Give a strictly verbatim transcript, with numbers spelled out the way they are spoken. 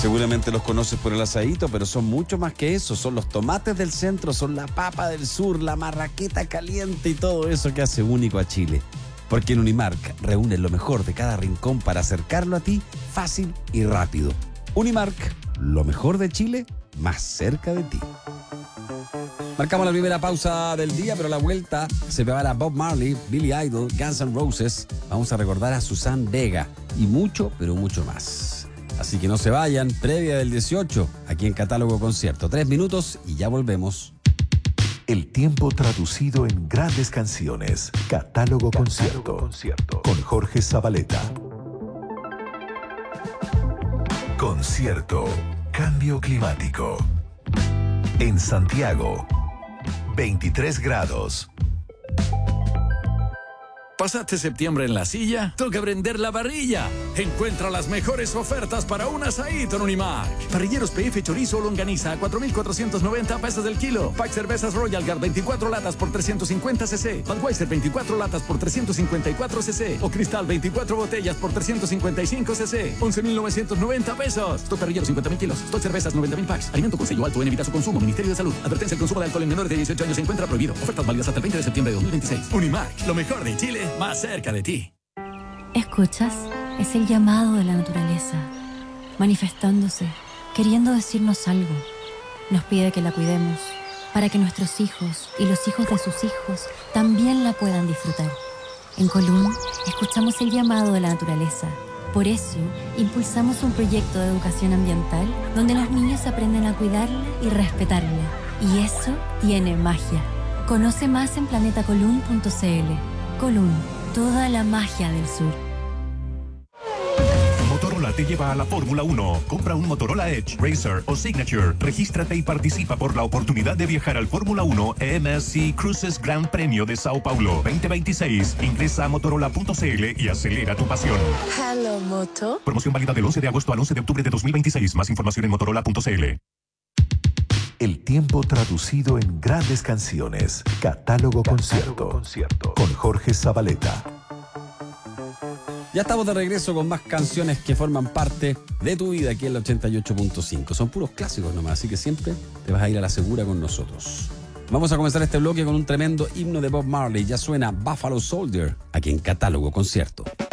Seguramente los conoces por el asadito, pero son mucho más que eso. Son los tomates del centro, son la papa del sur, la marraqueta caliente y todo eso que hace único a Chile. Porque en Unimark reúnen lo mejor de cada rincón para acercarlo a ti fácil y rápido. Unimark, lo mejor de Chile, más cerca de ti. Marcamos la primera pausa del día, pero a la vuelta se prepara Bob Marley, Billy Idol, Guns N' Roses. Vamos a recordar a Suzanne Vega y mucho, pero mucho más. Así que no se vayan, previa del dieciocho, aquí en Catálogo Concierto. Tres minutos y ya volvemos. El tiempo traducido en grandes canciones. Catálogo, Catálogo Concierto. Concierto. Con Jorge Zabaleta. Concierto. Cambio climático. En Santiago, veintitrés grados. ¿Pasaste septiembre en la silla? ¡Toca prender la parrilla! Encuentra las mejores ofertas para un asadito en Unimark. Parrilleros P F chorizo o longaniza a cuatro mil cuatrocientos noventa pesos del kilo. Pack cervezas Royal Guard veinticuatro latas por trescientos cincuenta centilitros. Budweiser veinticuatro latas por trescientos cincuenta y cuatro centilitros. O Cristal veinticuatro botellas por trescientos cincuenta y cinco centilitros. once mil novecientos noventa pesos. Stock parrillero cincuenta mil kilos. Stock cervezas noventa mil packs. Alimento con sello alto en evita su consumo. Ministerio de Salud. Advertencia: el consumo de alcohol en menores de dieciocho años se encuentra prohibido. Ofertas válidas hasta el veinte de septiembre de dos mil veintiséis. Unimark, lo mejor de Chile, más cerca de ti. ¿Escuchas? Es el llamado de la naturaleza, manifestándose, queriendo decirnos algo. Nos pide que la cuidemos, para que nuestros hijos y los hijos de sus hijos también la puedan disfrutar. En Colún, escuchamos el llamado de la naturaleza. Por eso, impulsamos un proyecto de educación ambiental donde los niños aprenden a cuidarla y respetarla. Y eso tiene magia. Conoce más en planeta colún punto c l. Colún, toda la magia del sur. Motorola te lleva a la Fórmula uno. Compra un Motorola Edge, Racer o Signature. Regístrate y participa por la oportunidad de viajar al Fórmula uno M S C Cruises Gran Premio de Sao Paulo veinte veintiséis. Ingresa a motorola punto c l y acelera tu pasión. Hello, Moto. Promoción válida del once de agosto al once de octubre de dos mil veintiséis. Más información en motorola punto c l. El tiempo traducido en grandes canciones. Catálogo, Catálogo Concierto. Concierto. Con Jorge Zabaleta. Ya estamos de regreso con más canciones que forman parte de tu vida aquí en la ochenta y ocho punto cinco. Son puros clásicos nomás, así que siempre te vas a ir a la segura con nosotros. Vamos a comenzar este bloque con un tremendo himno de Bob Marley. Ya suena Buffalo Soldier aquí en Catálogo Concierto.